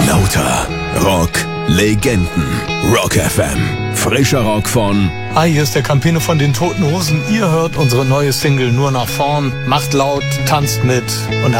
Lauter Rock Legenden. Rock FM. Frischer Rock von... Hi, hier ist der Campino von den Toten Hosen. Ihr hört unsere neue Single Nur nach vorn. Macht laut, tanzt mit und